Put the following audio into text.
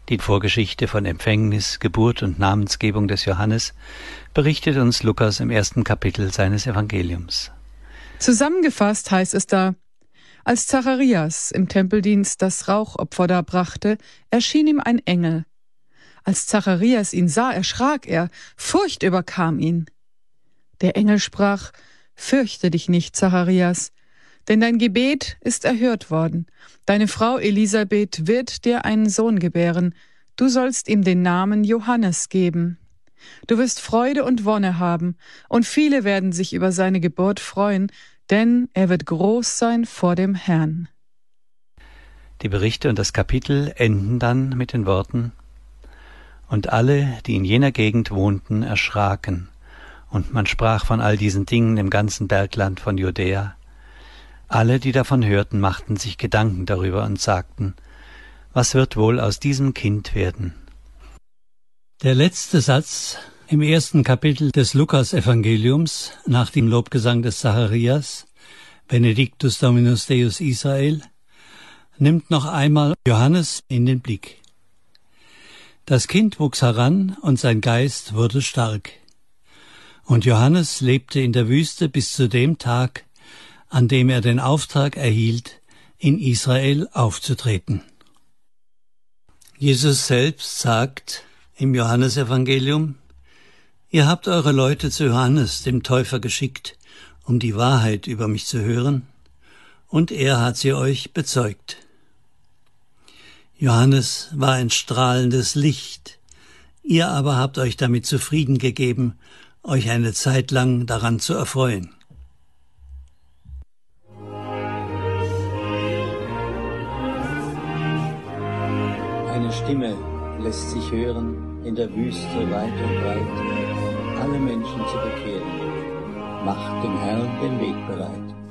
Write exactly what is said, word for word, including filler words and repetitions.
Die Vorgeschichte von Empfängnis, Geburt und Namensgebung des Johannes berichtet uns Lukas im ersten Kapitel seines Evangeliums. Zusammengefasst heißt es da: Als Zacharias im Tempeldienst das Rauchopfer darbrachte, erschien ihm ein Engel. Als Zacharias ihn sah, erschrak er, Furcht überkam ihn. Der Engel sprach: Fürchte dich nicht, Zacharias, denn dein Gebet ist erhört worden. Deine Frau Elisabeth wird dir einen Sohn gebären. Du sollst ihm den Namen Johannes geben. Du wirst Freude und Wonne haben, und viele werden sich über seine Geburt freuen, denn er wird groß sein vor dem Herrn. Die Berichte und das Kapitel enden dann mit den Worten: Und alle, die in jener Gegend wohnten, erschraken, und man sprach von all diesen Dingen im ganzen Bergland von Judäa. Alle, die davon hörten, machten sich Gedanken darüber und sagten: Was wird wohl aus diesem Kind werden? Der letzte Satz im ersten Kapitel des Lukas-Evangeliums nach dem Lobgesang des Zacharias, Benedictus Dominus Deus Israel, nimmt noch einmal Johannes in den Blick. Das Kind wuchs heran und sein Geist wurde stark. Und Johannes lebte in der Wüste bis zu dem Tag, an dem er den Auftrag erhielt, in Israel aufzutreten. Jesus selbst sagt im Johannesevangelium: Ihr habt eure Leute zu Johannes, dem Täufer, geschickt, um die Wahrheit über mich zu hören, und er hat sie euch bezeugt. Johannes war ein strahlendes Licht, ihr aber habt euch damit zufrieden gegeben, euch eine Zeit lang daran zu erfreuen. Eine Stimme lässt sich hören in der Wüste weit und breit, alle Menschen zu bekehren. Macht dem Herrn den Weg bereit.